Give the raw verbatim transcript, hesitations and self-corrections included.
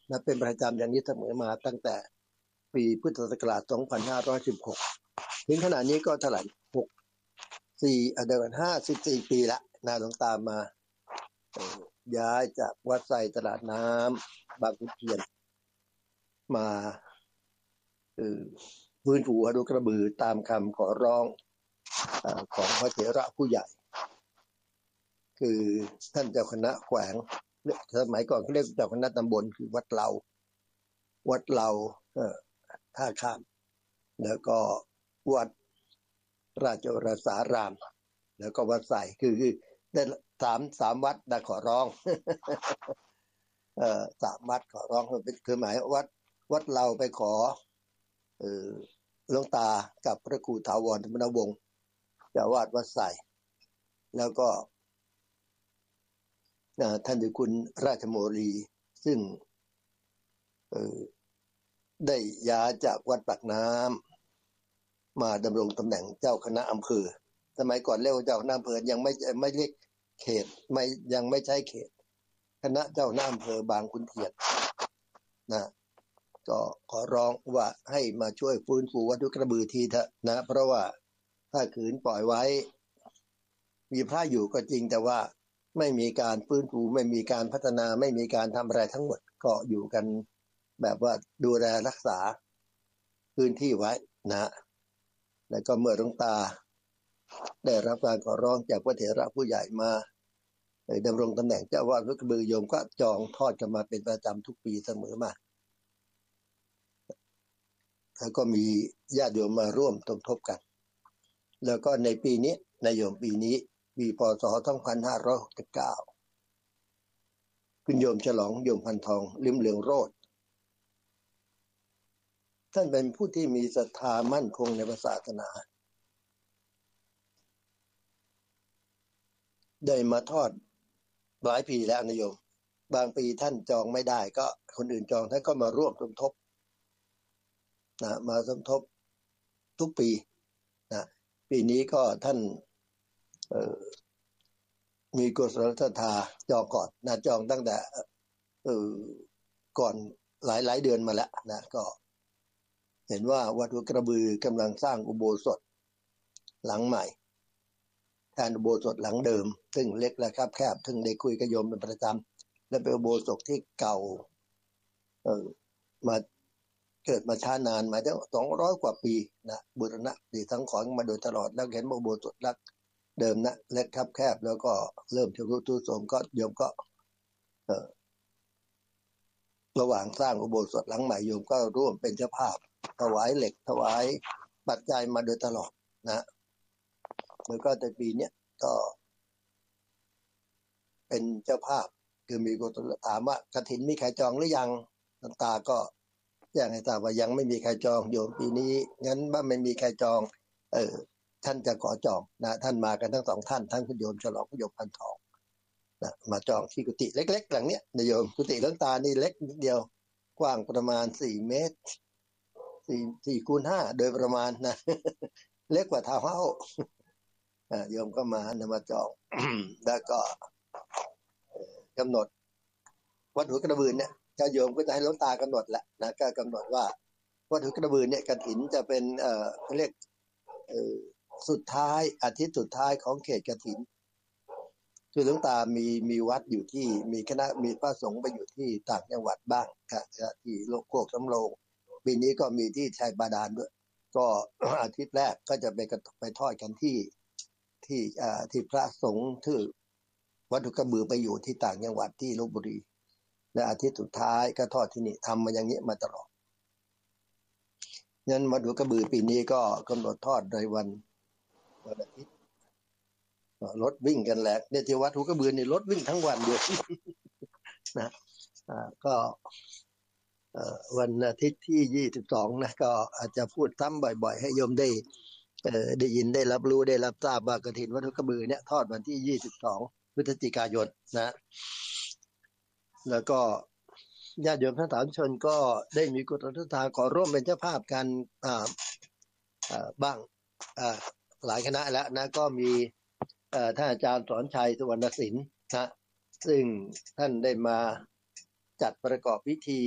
นะเป็นประจำอย่างนี้เสมอมาตั้งแต่ปีพุทธศักราชสองพันห้าร้อยสิบหกถึงขณะนี้ก็เท่าไหร่หก สี่เดือนห้าสิบสี่ปีละนะหลวงตามาย้ายจากวัดไซตลาดน้ำบางขุนเทียนมาเออฟื้นฟูอนุกระบือตามคำขอร้องของพระเถระผู้ใหญ่คือท่านเจ้าคณะแขวงสมัยก่อนเขาเรียกเจ้าคณะตำบลคือวัดเราวัดเราท่าข้ามแล้วก็วัดราชโอรสารามแล้วก็วัดไส่คือคือได้สามสามวัดได้ขอร้องเอ่อสามวัดขอร้องเป็นคือหมายวัดวัดเราไปขอเอ่อหลวงตากับพระครูถาวรธรรมนวงศ์เจ้าวาดวัดไส่แล้วก็ท่านเจ้าคุณราชโมลีซึ่งเอ่อได้ย้ายจากวัดปากน้ำมาดำรงตำแหน่งเจ้าคณะอำเภอสมัยก่อนเรียกว่าเจ้าคณะอำเภอยังไม่ไม่เรียกเขตไม่ยังไม่ใช่เขตคณะเจ้าคณะอำเภอบางขุนเทียนนะก็ขอร้องว่าให้มาช่วยฟื้นฟูวัดกระบือทีเถอะนะเพราะว่าถ้าขืนปล่อยไว้มีพระอยู่ก็จริงแต่ว่าไม่มีการฟื้นฟูไม่มีการพัฒนาไม่มีการทำอะไรทั้งหมดก็อยู่กันแบบว่าดูแลรักษาพื้นที่ไว้นะแล้วก็เมื่อหลวงตาได้รับการขอร้องจากพระเถระผู้ใหญ่มาดำรงตำแหน่งเจ้าวาดวัดกระบือโยมก็จองทอดกันมาเป็นประจำทุกปีเสมอมาแล้วก็มีญาติโยมมาร่วมสมทบกันแล้วก็ในปีนี้ในโยมปีนี้ปีพ.ศ. สองพันห้าร้อยหกสิบเก้าคุณโยมฉลองโยมพันทองลิ้มเหลืองโรจน์ท่านเป็นผู้ที่มีศรัทธามั่นคงในศาสนาได้มาทอดหลายปีแล้วนะโยมบางปีท่านจองไม่ได้ก็คนอื่นจองท่านก็มาร่วมสมทบนะมาสมทบทุกปีนะปีนี้ก็ท่านเอ่อมีกุศลศรัทธาจองก่อนนะจองตั้งแต่เอ่อก่อนหลายๆเดือนมาแล้วนะก็เห็นว่าวัดหัวกระบือกำลังสร้างอุโบสถหลังใหม่แทนอุโบสถหลังเดิมซึ่งเล็กและแคบๆซึ่งได้คุยกับโยมเป็นประจำและเป็นอุโบสถที่เก่าเออมาเกิดมาช้านานมาตั้งสองร้อยกว่าปีนะบูรณะดีทั้งของมาโดยตลอดแล้วเห็นอุโบสถลักเดิมนะเล็กแคบๆแล้วก็เริ่มชำรุดทรุดโทรมก็โยมก็เออระหว่างสร้างอุโบสถหลังใหม่โยมก็ร่วมเป็นเจ้าภาพถวายเหล็กถวายปัจจัยมาโดยตลอดนะแล้วก็แต่ปีนี้ก็เป็นเจ้าภาพคือมีคนถามว่ากฐินมีใครจองหรือยังหลวงตาก็แจ้งให้ทราบว่ายังไม่มีใครจองโยมปีนี้งั้นว่าไม่มีใครจองเออท่านจะขอจองนะท่านมากันทั้งสองท่านทั้งคุณโยมฉลองคุณโยมพันทองนะมาจองที่กุฏิเล็กๆหลังเนี้ยนะโยมกุฏิหลวงตานี่เล็กนิดเดียวกว้างประมาณสี่เมตรสี่สี่คูณห้าโดยประมาณนะเล็กกว่าทาวน์เฮ้าส์โยมก็มานะมาจอง แล้วก็กำหนดวัดหัวกระบือเนี่ยเจ้าโยมก็จะให้หลวงตากำหนดแหละนะก็กำหนดว่าวัดหัวกระบือเนี่ยกฐินจะเป็นเอ่อเขาเรียกเอ่อสุดท้ายอาทิตย์สุดท้ายของเขตกฐินคือหลวงตามีมีวัดอยู่ที่มีคณะมีพระสงฆ์ไปอยู่ที่ต่างจังหวัดบ้างค่ะที่โลกโคกสำโรงปีนี้ก็มีที่ชัยบาดาลด้วยก็ อาทิตย์แรกก็จะไปไปทอดกันที่ที่อ่าที่พระสงฆ์ที่วัดหัวกระบือไปอยู่ที่ต่างจังหวัดที่ลพบุรีและอาทิตย์สุดท้ายก็ทอดที่นี่ทำมาอย่างนี้มาตลอดงั้นวัดหัวกระบือปีนี้ก็กำหนดทอดในวันวันอาทิตย์รถวิ่งกันแหละเนี่ยที่วัดหัวกระบือนี่รถวิ่งทั้งวันเดียวนะอ่าก็วันอาทิตย์ที่ยี่สิบสองนะก็อาจจะพูดซ้ำบ่อยๆให้โยมได้เอ่อได้ยินได้รับรู้ได้รับทราบว่ากฐินวัดหัวกระบือเนี่ยทอดวันที่ยี่สิบสองพฤศจิกายนนะแล้วก็ญาติโยมท่านสาธุชนก็ได้มีกุศลศรัทธาขอร่วมเป็นเจ้าภาพกันอ่าอ่าบ้างอ่าหลายคณะแล้วนะก็มีเอ่อท่านอาจารย์สอนชัยสุวรรณศิลป์นะซึ่งท่านได้มาจัดประกอบพิธี